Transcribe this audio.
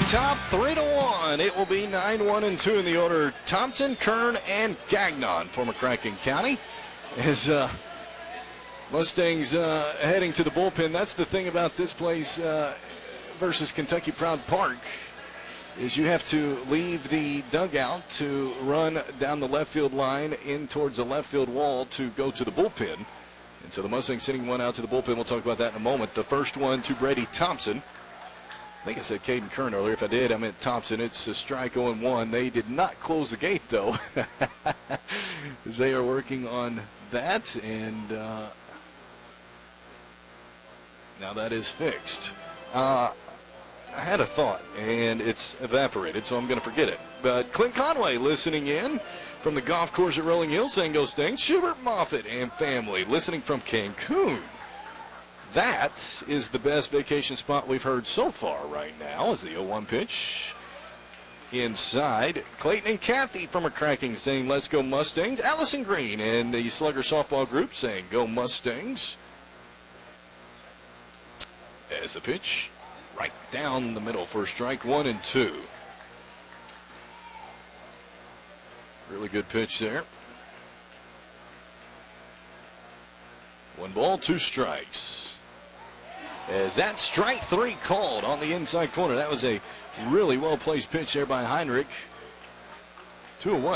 top 3-1. It will be 9-1 and 2 in the order. Thompson, Kern, and Gagnon for McCracken County. As Mustangs heading to the bullpen. That's the thing about this place versus Kentucky Proud Park, is you have to leave the dugout to run down the left field line in towards the left field wall to go to the bullpen. And so the Mustangs sending one out to the bullpen. We'll talk about that in a moment. The first one to Brady Thompson. I think I said Caden Kern earlier. If I did, I meant Thompson. It's a strike 0-1. They did not close the gate, though. They are working on that, and now that is fixed. I had a thought, and it's evaporated, so I'm going to forget it. But Clint Conway listening in from the golf course at Rolling Hills, saying go Sting. Schubert Moffitt and family listening from Cancun. That is the best vacation spot we've heard so far right now, as the 0-1 pitch inside. Clayton and Kathy from McCracken saying let's go Mustangs. Allison Green and the Slugger softball group saying go Mustangs. As the pitch right down the middle for strike 1 and 2. Really good pitch there. 1 ball, 2 strikes. As that strike 3 called on the inside corner. That was a really well-placed pitch there by Heinrich. 2-1.